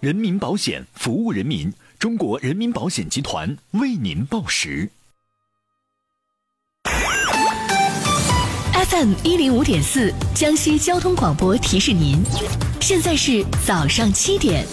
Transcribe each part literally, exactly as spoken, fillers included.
人民保险服务人民，中国人民保险集团为您报时。 F M 一零五点四，江西交通广播提示您，现在是早上七点。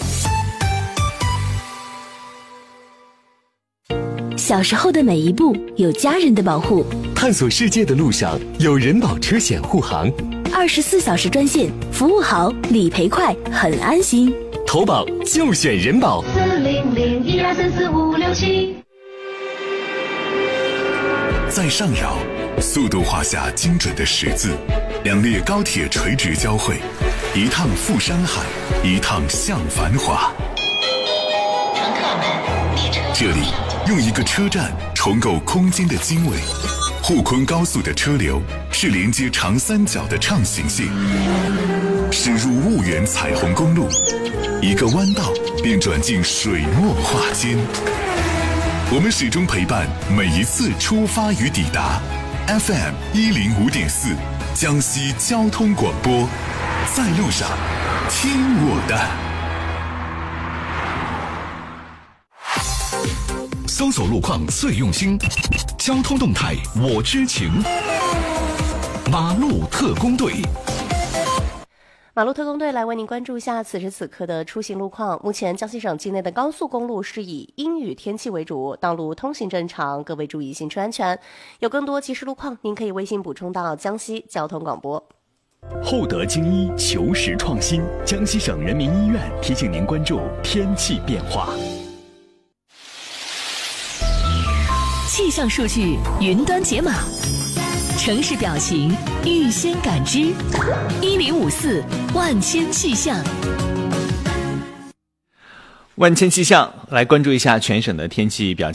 小时候的每一步有家人的保护， 探索世界的路上有人保车险护航， 二十四小时专线，服务好，理赔快，很安心。 投保就选人保。 四零零一二三四五六七。 在上饶，速度画下精准的十字，两列高铁垂直交汇，一趟赴山海，一趟向繁华。 乘客们，列车这里用一个车站重构空间的经纬。沪昆高速的车流是连接长三角的畅行线，驶入婺源彩虹公路，一个弯道便转进水墨画间。我们始终陪伴每一次出发与抵达。F M 一零五点四，江西交通广播，在路上听我的。 搜索路况最用心，交通动态我知情。马路特工队。 马路特工队来为您关注一下此时此刻的出行路况。目前江西省境内的高速公路是以阴雨天气为主，道路通行正常，各位注意行车安全。有更多即时路况，您可以微信补充到江西交通广播。 厚德精医，求实创新。江西省人民医院提醒您关注天气变化。 气象数据云端解码，城市表情预先感知，一零五四万千气象。 万千气象来关注一下全省的天气表